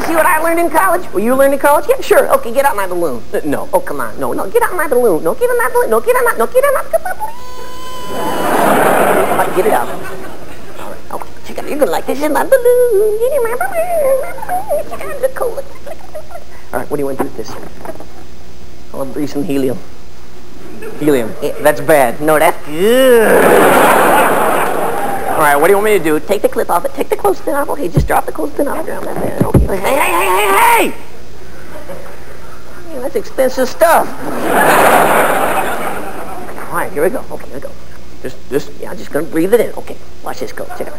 see what I learned in college? Well, you learned in college? Yeah, sure. Okay, get out my balloon. No. Oh, come on. No, get out my balloon. No, get out my balloon. No, get out my, come on, please. Get it out. All right. Oh, check out. You're gonna like this. This is my balloon. Get in my balloon. Check out the cola. All right, what do you want to do with this? I'll breathe some helium. Helium. Yeah, that's bad. No, that's good. All right, what do you want me to do? Take the clip off it. Take the clothespin off. Okay, just drop the clothespin off the ground. That's it. Okay. Hey! Yeah, that's expensive stuff. All right, here we go. Okay, here we go. I'm just gonna breathe it in. Okay, watch this go. Check it out.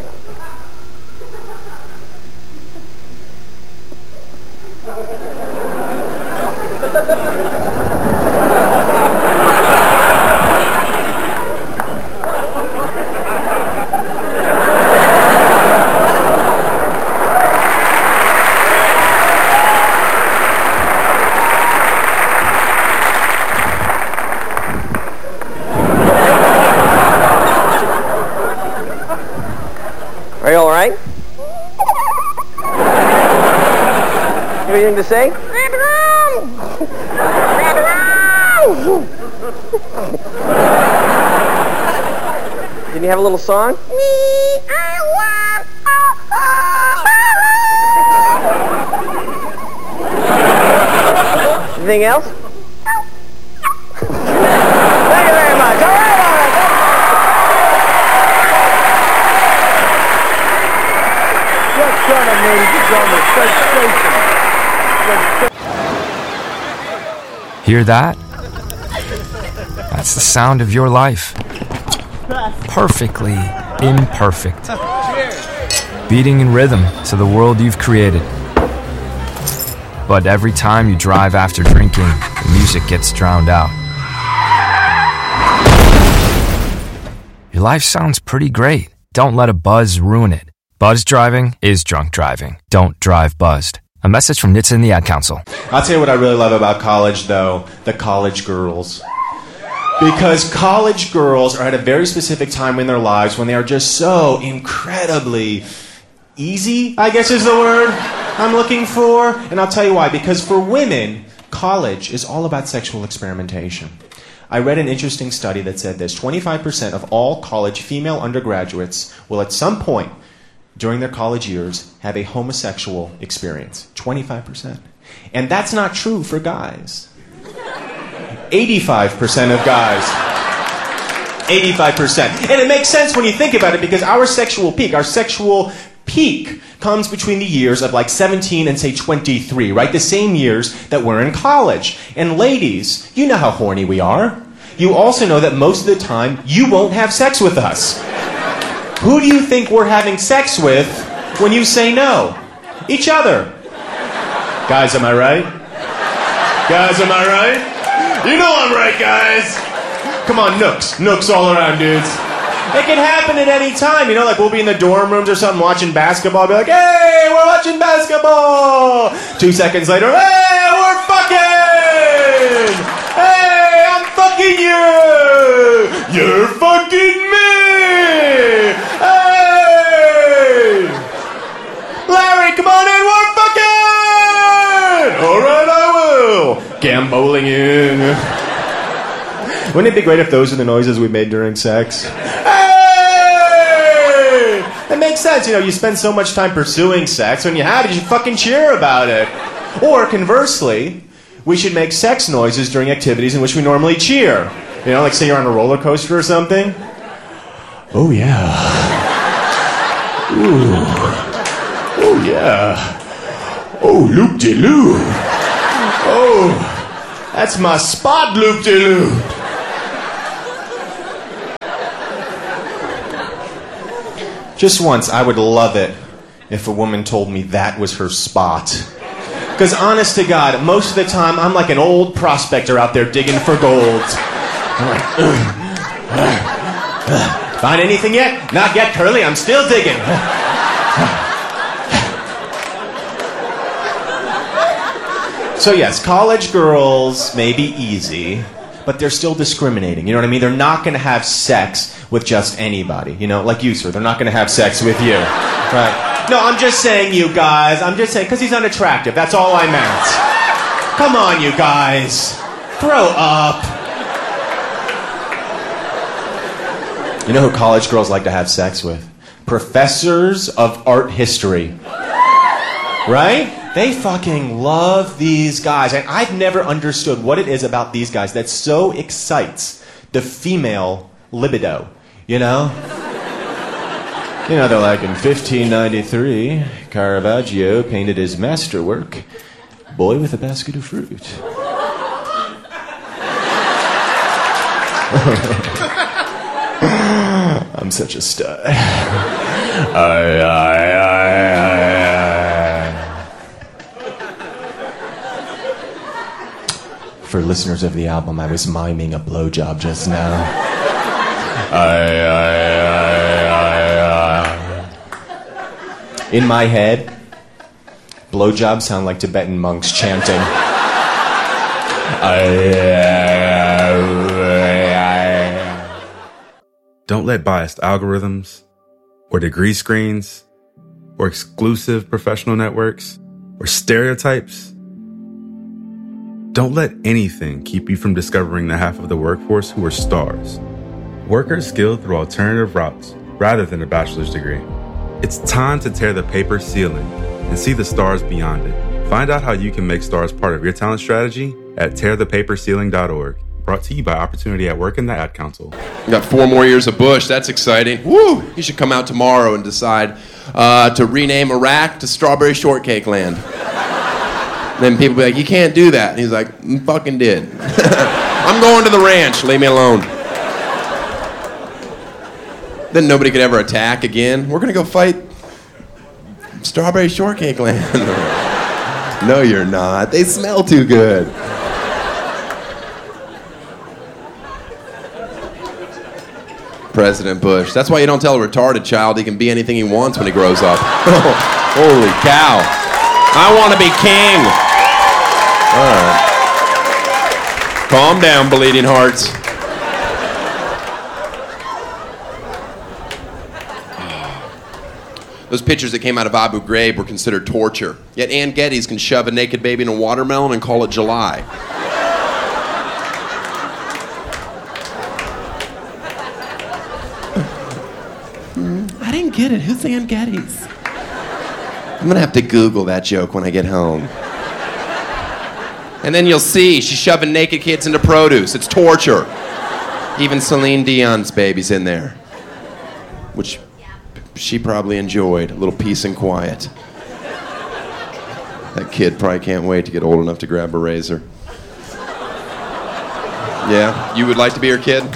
Are you all right? Anything to say? Did you have a little song? Anything else? Thank you very much. All right. Hear that? That's the sound of your life. Perfectly imperfect. Beating in rhythm to the world you've created. But every time you drive after drinking, the music gets drowned out. Your life sounds pretty great. Don't let a buzz ruin it. Buzz driving is drunk driving. Don't drive buzzed. A message from NHTSA and the Ad Council. I'll tell you what I really love about college, though. The college girls. Because college girls are at a very specific time in their lives when they are just so incredibly easy, I guess is the word I'm looking for. And I'll tell you why. Because for women, college is all about sexual experimentation. I read an interesting study that said this. 25% of all college female undergraduates will at some point during their college years have a homosexual experience. 25%. And that's not true for guys. 85% of guys. 85%. And it makes sense when you think about it because our sexual peak comes between the years of like 17 and say 23, right? The same years that we're in college. And ladies, you know how horny we are. You also know that most of the time you won't have sex with us. Who do you think we're having sex with when you say no? Each other. Guys, am I right? Guys, am I right? You know I'm right, guys. Come on, nooks all around, dudes. It can happen at any time, you know, like we'll be in the dorm rooms or something watching basketball, I'll be like, hey, we're watching basketball. 2 seconds later, hey, we're fucking. Hey, I'm fucking you. You're fucking me. Hey! Larry, come on in, we're fucking! Alright, I will! Gamboling in. Wouldn't it be great if those are the noises we made during sex? Hey! It makes sense, you know, you spend so much time pursuing sex, when you have it, you should fucking cheer about it. Or, conversely, we should make sex noises during activities in which we normally cheer. You know, like say you're on a roller coaster or something. Oh, yeah. Ooh. Oh, yeah. Oh, loop-de-loop. Oh, that's my spot, loop-de-loop. Just once, I would love it if a woman told me that was her spot. Because honest to God, most of the time, I'm like an old prospector out there digging for gold. I'm like, find anything yet? Not yet, Curly. I'm still digging. So yes, college girls may be easy, but they're still discriminating. You know what I mean? They're not going to have sex with just anybody. You know, like you, sir. They're not going to have sex with you. Right? No, I'm just saying, you guys. I'm just saying, because he's unattractive. That's all I meant. Come on, you guys. Grow up. You know who college girls like to have sex with? Professors of art history. Right? They fucking love these guys. And I've never understood what it is about these guys that so excites the female libido. You know? You know, they're like, in 1593, Caravaggio painted his masterwork, Boy with a Basket of Fruit. I'm such a stud. For listeners of the album, I was miming a blowjob just now. In my head, blowjobs sound like Tibetan monks chanting. Don't let biased algorithms, or degree screens, or exclusive professional networks, or stereotypes. Don't let anything keep you from discovering the half of the workforce who are stars. Workers skilled through alternative routes rather than a bachelor's degree. It's time to tear the paper ceiling and see the stars beyond it. Find out how you can make stars part of your talent strategy at tearthepaperceiling.org. Brought to you by Opportunity at Work and the Ad Council. We got 4 more years of Bush. That's exciting. Woo! He should come out tomorrow and decide to rename Iraq to Strawberry Shortcake Land. Then people be like, you can't do that. And he's like, fucking did. I'm going to the ranch. Leave me alone. Then nobody could ever attack again. We're going to go fight Strawberry Shortcake Land. No, you're not. They smell too good. President Bush. That's why you don't tell a retarded child he can be anything he wants when he grows up. Holy cow. I want to be king. All right. Calm down, bleeding hearts. Those pictures that came out of Abu Ghraib were considered torture. Yet Ann Geddes can shove a naked baby in a watermelon and call it July. I didn't get it. Who's Ann Geddes? I'm gonna have to Google that joke when I get home. And then you'll see she's shoving naked kids into produce. It's torture. Even Celine Dion's baby's in there, which she probably enjoyed. A little peace and quiet. That kid probably can't wait to get old enough to grab a razor. Yeah, you would like to be her kid?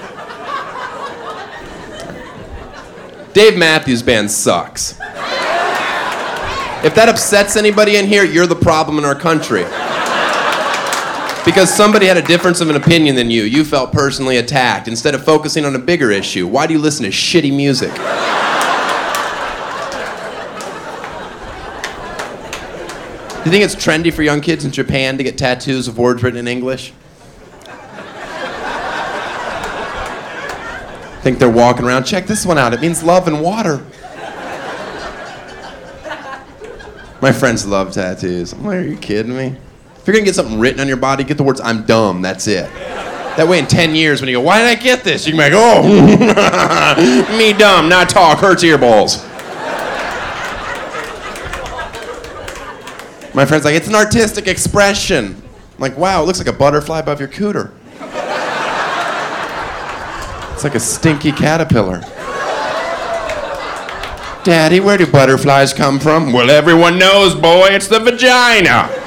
Dave Matthews Band sucks. If that upsets anybody in here, you're the problem in our country. Because somebody had a difference of an opinion than you. You felt personally attacked. Instead of focusing on a bigger issue, why do you listen to shitty music? Do you think it's trendy for young kids in Japan to get tattoos of words written in English? Think they're walking around, check this one out, it means love and water. My friends love tattoos. I'm like, are you kidding me? If you're gonna get something written on your body, get the words, I'm dumb, that's it. That way in 10 years when you go, why did I get this? You can be like, oh, me dumb, not talk, hurts earballs. My friend's like, it's an artistic expression. I'm like, wow, it looks like a butterfly above your cooter. It's like a stinky caterpillar. Daddy, where do butterflies come from? Well, everyone knows, boy, it's the vagina.